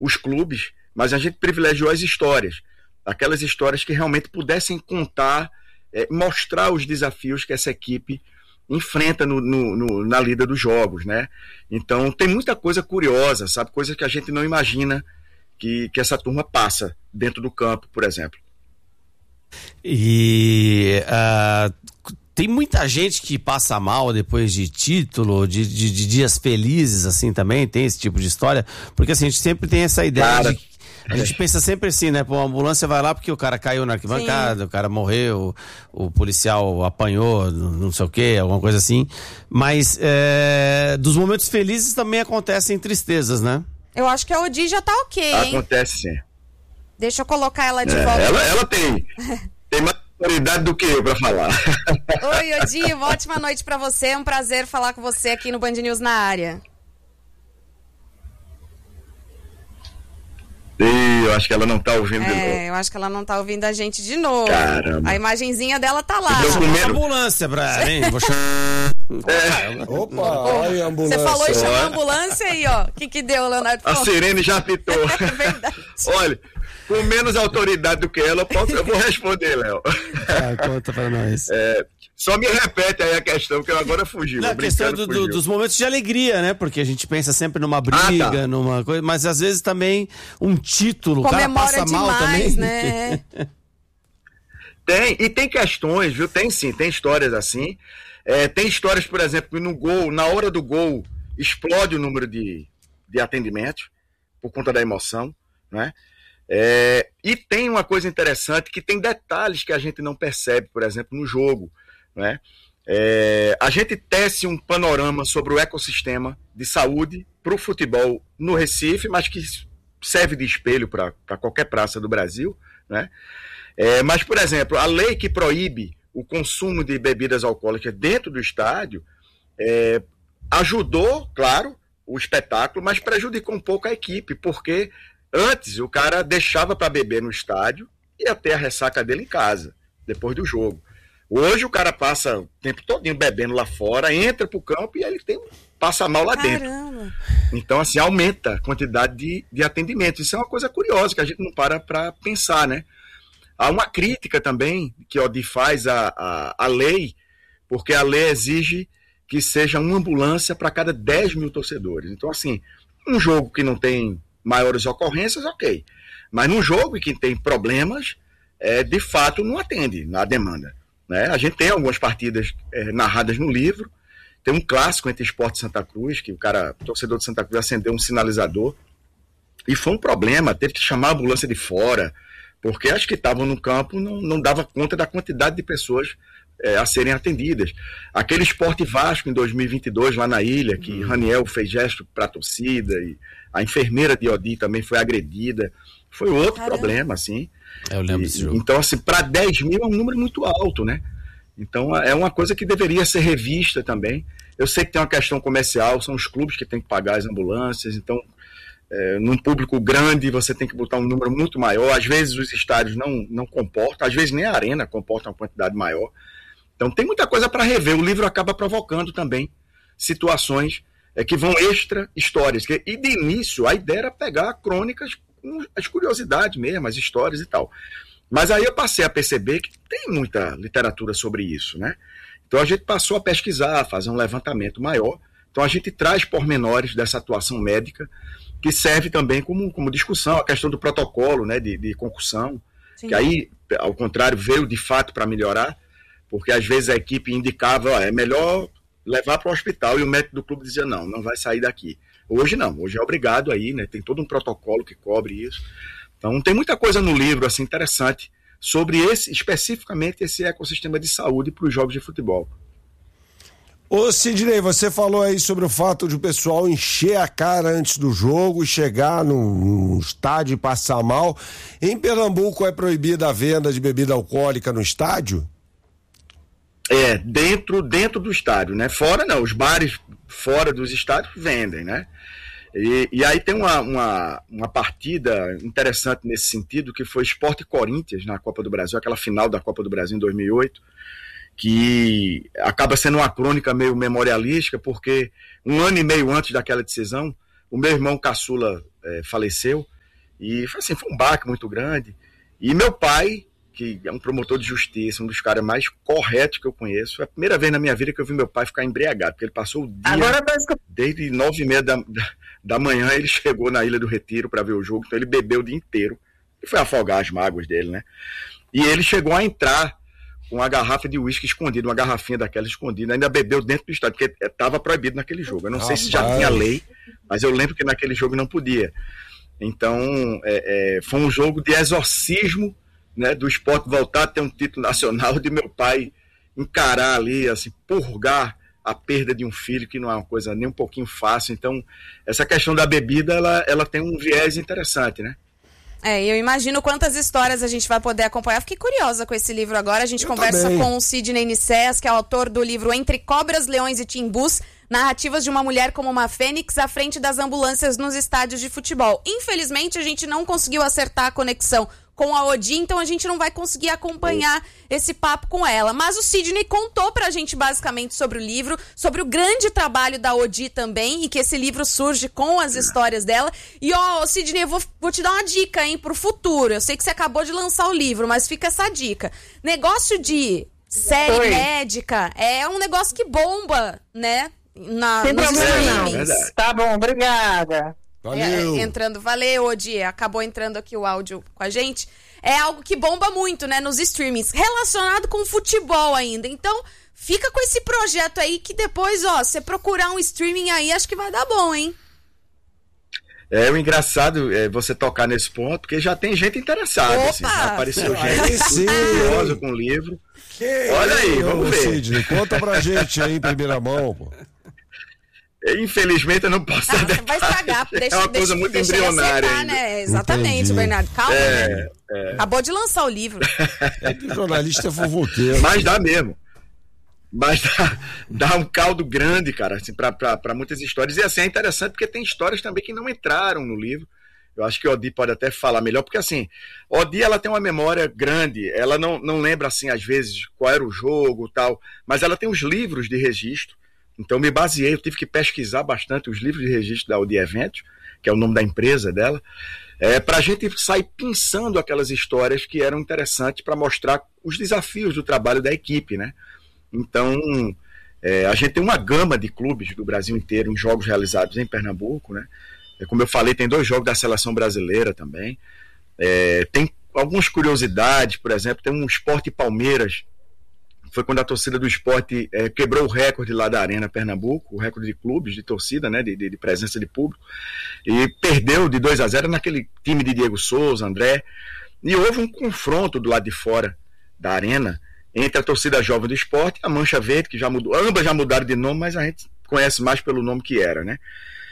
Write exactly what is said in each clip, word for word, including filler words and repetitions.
os clubes, mas a gente privilegiou as histórias, aquelas histórias que realmente pudessem contar, é, mostrar os desafios que essa equipe enfrenta no, no, no, na lida dos jogos, né? Então tem muita coisa curiosa, sabe? Coisa que a gente não imagina que, que essa turma passa dentro do campo, por exemplo. E uh, tem muita gente que passa mal depois de título, de, de, de dias felizes, assim, também, tem esse tipo de história, porque assim, a gente sempre tem essa ideia Cara. de... A gente pensa sempre assim, né? Pô, a ambulância vai lá porque o cara caiu na arquibancada, Sim. o cara morreu, o policial apanhou, não sei o quê, alguma coisa assim. Mas é, dos momentos felizes também acontecem tristezas, né? Eu acho que a Odi já tá ok, hein? Acontece, sim. Deixa eu colocar ela de é, volta. Ela, ela tem, tem mais autoridade do que eu pra falar. Oi, Odi, uma ótima noite pra você. É um prazer falar com você aqui no Band News na área. E eu acho que ela não tá ouvindo é, de novo. É, eu acho que ela não tá ouvindo a gente de novo. Caramba. A imagenzinha dela tá lá. Chama a ambulância pra... Hein? Vou chamar... É. Opa, olha a ambulância. Você falou em chamar a ambulância aí, ó. O que que deu, Leonardo? A sirene já apitou. É verdade. Olha, com menos autoridade do que ela, eu, posso, eu vou responder, Léo. Ah, conta pra nós. É, só me repete aí a questão, que eu agora fugi. A questão do, do, dos momentos de alegria, né? Porque a gente pensa sempre numa briga, ah, tá. numa coisa, mas às vezes também um título, comemora o cara passa demais, mal também. Né? Tem, e tem questões, viu? Tem sim, tem histórias assim. É, tem histórias, por exemplo, que no gol, na hora do gol, explode o número de, de atendimentos por conta da emoção, né? É, e tem uma coisa interessante, que tem detalhes que a gente não percebe, por exemplo, no jogo, né? É, a gente tece um panorama sobre o ecossistema de saúde para o futebol no Recife, mas que serve de espelho para qualquer praça do Brasil, né? É, mas, por exemplo, a lei que proíbe o consumo de bebidas alcoólicas dentro do estádio é, ajudou, claro, o espetáculo, mas prejudicou um pouco a equipe, porque antes o cara deixava para beber no estádio e ia ter a ressaca dele em casa, depois do jogo. Hoje o cara passa o tempo todinho bebendo lá fora, entra pro campo e ele tem, passa mal lá Caramba. dentro. Então, assim, aumenta a quantidade de, de atendimento. Isso é uma coisa curiosa que a gente não para para pensar, né? Há uma crítica também que a Odi faz à, à, à lei, porque a lei exige que seja uma ambulância para cada dez mil torcedores. Então, assim, um jogo que não tem maiores ocorrências, ok. Mas num jogo que tem problemas, é, de fato não atende na demanda. Né? A gente tem algumas partidas é, narradas no livro, tem um clássico entre Sport e Santa Cruz, que o cara, o torcedor de Santa Cruz acendeu um sinalizador, e foi um problema, teve que chamar a ambulância de fora, porque as que estavam no campo não, não dava conta da quantidade de pessoas é, a serem atendidas. Aquele Sport Vasco em dois mil e vinte e dois, lá na ilha, que uhum. Raniel fez gesto para a torcida, e a enfermeira de Odi também foi agredida, foi outro Caramba. problema, assim. Eu lembro desse jogo. Então, assim, para dez mil é um número muito alto, né? Então, é uma coisa que deveria ser revista também. Eu sei que tem uma questão comercial, são os clubes que têm que pagar as ambulâncias, então, é, num público grande, você tem que botar um número muito maior. Às vezes, os estádios não, não comportam, às vezes nem a arena comporta uma quantidade maior. Então, tem muita coisa para rever. O livro acaba provocando também situações é, que vão extra histórias. Que, e, de início, a ideia era pegar crônicas com as curiosidades mesmo, as histórias e tal. Mas aí eu passei a perceber que tem muita literatura sobre isso, né? Então a gente passou a pesquisar, fazer um levantamento maior. Então a gente traz pormenores dessa atuação médica, que serve também como, como discussão, a questão do protocolo, né, de, de concussão, Sim. que aí, ao contrário, veio de fato para melhorar, porque às vezes a equipe indicava, ó, é melhor levar para o hospital, e o médico do clube dizia, não, não vai sair daqui. Hoje não, hoje é obrigado aí, né? Tem todo um protocolo que cobre isso. Então tem muita coisa no livro assim interessante sobre esse, especificamente esse ecossistema de saúde para os jogos de futebol. Ô Sidney, você falou aí sobre o fato de o pessoal encher a cara antes do jogo e chegar num, num estádio e passar mal. Em Pernambuco é proibida a venda de bebida alcoólica no estádio? É, dentro, dentro do estádio, né? Fora não, os bares fora dos estádios vendem, né? E, e aí tem uma, uma, uma partida interessante nesse sentido, que foi Sport e Corinthians na Copa do Brasil, aquela final da Copa do Brasil em dois mil e oito, que acaba sendo uma crônica meio memorialística, porque um ano e meio antes daquela decisão, o meu irmão caçula é, faleceu, e assim, foi um baque muito grande. E meu pai, que é um promotor de justiça, um dos caras mais corretos que eu conheço, foi a primeira vez na minha vida que eu vi meu pai ficar embriagado, porque ele passou o dia, Agora, desde nove e meia da, da, da manhã, ele chegou na Ilha do Retiro para ver o jogo, então ele bebeu o dia inteiro, e foi afogar as mágoas dele, né? E ele chegou a entrar com uma garrafa de uísque escondida, uma garrafinha daquela escondida, ainda bebeu dentro do estádio, porque estava proibido naquele jogo. Eu não ah, sei se já pai. tinha lei, mas eu lembro que naquele jogo não podia. Então, é, é, foi um jogo de exorcismo, né, do Sport voltar a ter um título nacional, de meu pai encarar ali, assim, purgar a perda de um filho, que não é uma coisa nem um pouquinho fácil. Então, essa questão da bebida, ela, ela tem um viés interessante, né? É, eu imagino quantas histórias a gente vai poder acompanhar. Fiquei curiosa com esse livro agora. A gente eu conversa também. com o Sidney Nicés, que é o autor do livro Entre Cobras, Leões e Timbus, narrativas de uma mulher como uma fênix à frente das ambulâncias nos estádios de futebol. Infelizmente, a gente não conseguiu acertar a conexão com a Odi, então a gente não vai conseguir acompanhar esse papo com ela. Mas o Sidney contou pra gente basicamente sobre o livro, sobre o grande trabalho da Odi também, e que esse livro surge com as histórias dela. E ó, Sidney, eu vou, vou te dar uma dica, hein, pro futuro. Eu sei que você acabou de lançar o livro, mas fica essa dica. Negócio de série Oi. médica é um negócio que bomba, né? Na, Sem problema não. Tá bom, obrigada. Valeu. É, entrando, valeu, Odi, acabou entrando aqui o áudio com a gente. É algo que bomba muito, né, nos streamings, relacionado com futebol ainda. Então, fica com esse projeto aí que depois, ó, você procurar um streaming aí, acho que vai dar bom, hein? É, o engraçado é você tocar nesse ponto, porque já tem gente interessada. Opa! Assim, já apareceu gente curiosa com o livro. Que Olha aí, vamos ver. Sidney, conta pra gente aí em primeira mão, pô. Infelizmente eu não posso dar ah, vai estragar, deixa, é uma deixa, coisa muito deixa embrionária acertar, né? Exatamente, Entendi. Bernardo, calma, é, né? É. Acabou de lançar o livro. É que o jornalista é fofoqueiro. Mas dá mesmo. Mas dá, dá um caldo grande, cara, assim, para muitas histórias. E assim, é interessante porque tem histórias também que não entraram no livro. Eu acho que a Odi pode até falar melhor, porque assim, a Odi, ela tem uma memória grande, ela não, não lembra, assim, às vezes, qual era o jogo e tal, mas ela tem os livros de registro. Então me baseei, eu tive que pesquisar bastante os livros de registro da Odi Eventos, que é o nome da empresa dela, é, para a gente sair pensando aquelas histórias que eram interessantes para mostrar os desafios do trabalho da equipe, né? Então, é, a gente tem uma gama de clubes do Brasil inteiro em jogos realizados em Pernambuco, né? É, como eu falei, tem dois jogos da seleção brasileira também. É, tem algumas curiosidades, por exemplo, tem um Sport Palmeiras, foi quando a torcida do Sport é, quebrou o recorde lá da Arena Pernambuco, o recorde de clubes, de torcida, né, de, de, de presença de público, e perdeu de dois a zero naquele time de Diego Souza, André, e houve um confronto do lado de fora da Arena entre a torcida jovem do Sport e a Mancha Verde, que já mudou, ambas já mudaram de nome, mas a gente conhece mais pelo nome que era, né?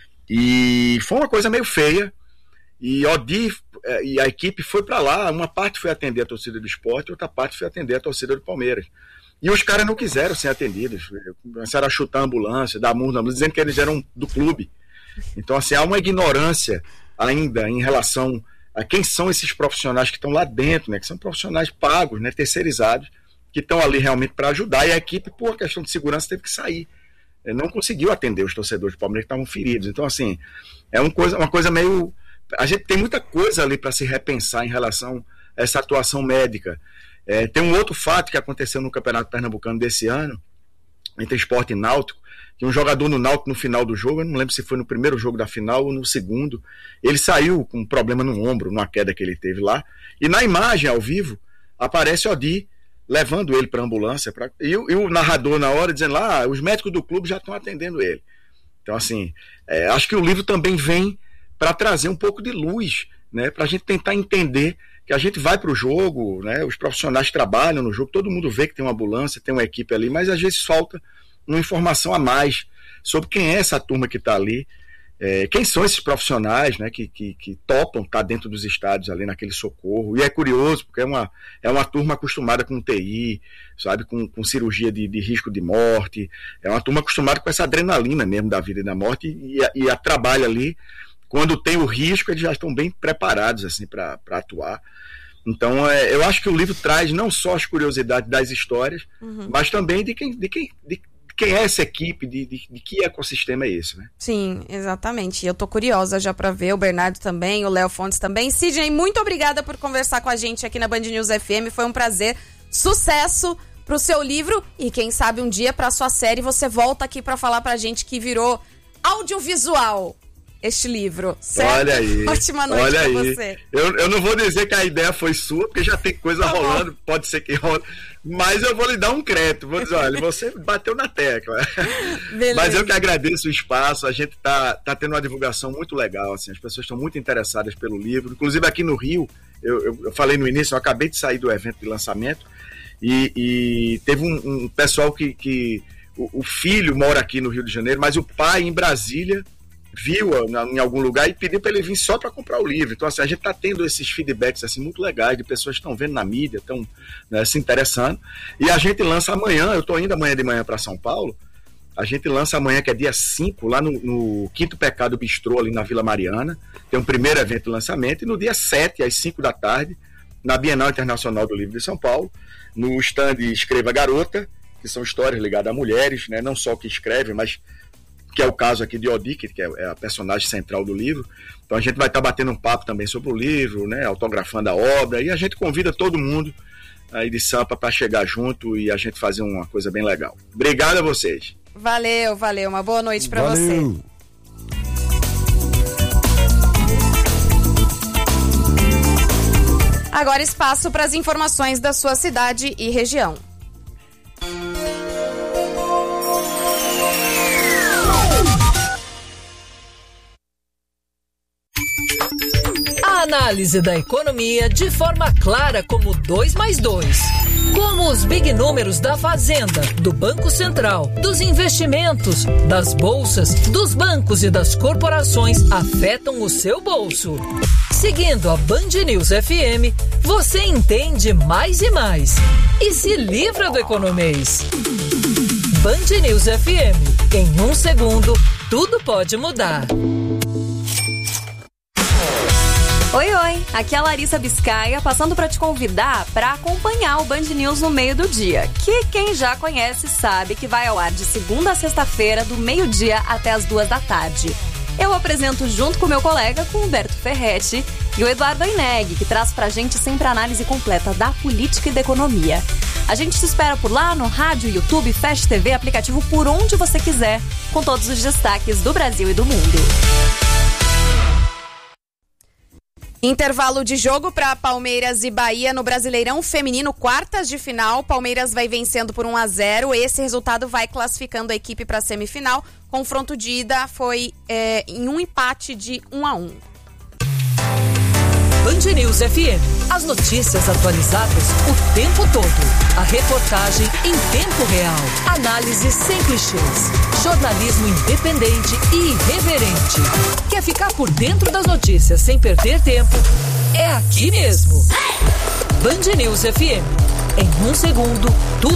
E foi uma coisa meio feia, e Odi e a equipe foi para lá, uma parte foi atender a torcida do Sport, outra parte foi atender a torcida do Palmeiras. E os caras não quiseram ser atendidos, começaram a chutar a ambulância, dar murro na ambulância, dizendo que eles eram do clube. Então, assim, há uma ignorância ainda em relação a quem são esses profissionais que estão lá dentro, né? Que são profissionais pagos, né? Terceirizados, que estão ali realmente para ajudar, e a equipe, por questão de segurança, teve que sair. Não conseguiu atender os torcedores do Palmeiras que estavam feridos. Então, assim, é uma coisa, uma coisa meio... A gente tem muita coisa ali para se repensar em relação a essa atuação médica. É, tem um outro fato que aconteceu no Campeonato Pernambucano desse ano, entre Sport e Náutico, que um jogador no Náutico no final do jogo, eu não lembro se foi no primeiro jogo da final ou no segundo, ele saiu com um problema no ombro, numa queda que ele teve lá, e na imagem ao vivo aparece o Odi levando ele para a ambulância, pra, e, e o narrador na hora dizendo lá, ah, os médicos do clube já estão atendendo ele. Então, assim, é, acho que o livro também vem para trazer um pouco de luz, né, para a gente tentar entender que a gente vai para o jogo, né, os profissionais trabalham no jogo, todo mundo vê que tem uma ambulância, tem uma equipe ali, mas às vezes falta uma informação a mais sobre quem é essa turma que está ali, é, quem são esses profissionais, né, que, que, que topam estar tá dentro dos estádios ali naquele socorro. E é curioso, porque é uma, é uma turma acostumada com T I, sabe, com, com cirurgia de, de risco de morte, é uma turma acostumada com essa adrenalina mesmo da vida e da morte, e, e, e a trabalha ali. Quando tem o risco, eles já estão bem preparados assim, para atuar. Então, é, eu acho que o livro traz não só as curiosidades das histórias, uhum. mas também de quem, de quem de quem é essa equipe, de, de, de que ecossistema é esse, né? Sim, exatamente. Eu tô curiosa já pra ver, o Bernardo também, o Léo Fontes também. Sidney, muito obrigada por conversar com a gente aqui na Band News F M, foi um prazer. Sucesso pro seu livro e quem sabe um dia pra sua série você volta aqui pra falar pra gente que virou audiovisual este livro, certo? Olha aí. Ótima noite olha pra aí. você. Eu, eu não vou dizer que a ideia foi sua, porque já tem coisa tá rolando, bom. Pode ser que role, mas eu vou lhe dar um crédito, vou dizer, olha, você bateu na tecla. Beleza. Mas eu que agradeço o espaço, a gente tá, tá tendo uma divulgação muito legal, assim, as pessoas estão muito interessadas pelo livro, inclusive aqui no Rio, eu, eu, eu falei no início, eu acabei de sair do evento de lançamento, e, e teve um, um pessoal que, que o, o filho mora aqui no Rio de Janeiro, mas o pai em Brasília viu em algum lugar e pediu para ele vir só para comprar o livro. Então, assim, a gente está tendo esses feedbacks assim, muito legais de pessoas que estão vendo na mídia, estão, né, se interessando. E a gente lança amanhã, eu estou indo amanhã de manhã para São Paulo, a gente lança amanhã, que é dia cinco, lá no, no Quinto Pecado Bistrô, ali na Vila Mariana. Tem um primeiro evento de lançamento. E no dia sete, às cinco da tarde, na Bienal Internacional do Livro de São Paulo, no stand Escreva Garota, que são histórias ligadas a mulheres, né, não só que escrevem, mas que é o caso aqui de Odic, que é a personagem central do livro. Então a gente vai estar batendo um papo também sobre o livro, né, autografando a obra, e a gente convida todo mundo aí de Sampa para chegar junto e a gente fazer uma coisa bem legal. Obrigado a vocês. Valeu, valeu. Uma boa noite para você. Agora espaço para as informações da sua cidade e região. A análise da economia de forma clara como dois mais dois. Como os big números da Fazenda, do Banco Central, dos investimentos, das bolsas, dos bancos e das corporações afetam o seu bolso. Seguindo a Band News F M, você entende mais e mais. E se livra do economês. Band News F M. Em um segundo, tudo pode mudar. Oi, oi, aqui é a Larissa Biscaia, passando para te convidar para acompanhar o Band News no meio do dia, que quem já conhece sabe que vai ao ar de segunda a sexta-feira, do meio-dia até as duas da tarde. Eu apresento junto com meu colega, com o Humberto Ferretti, e o Eduardo Aineg, que traz pra gente sempre a análise completa da política e da economia. A gente te espera por lá no rádio, YouTube, Fast T V, aplicativo por onde você quiser, com todos os destaques do Brasil e do mundo. Intervalo de jogo para Palmeiras e Bahia no Brasileirão Feminino, quartas de final. Palmeiras vai vencendo por um a zero. Esse resultado vai classificando a equipe para a semifinal. Confronto de ida foi é, em um empate de um a um. Band News F M. As notícias atualizadas o tempo todo. A reportagem em tempo real. Análise sem clichês. Jornalismo independente e irreverente. Quer ficar por dentro das notícias sem perder tempo? É aqui mesmo. Band News F M. Em um segundo, tudo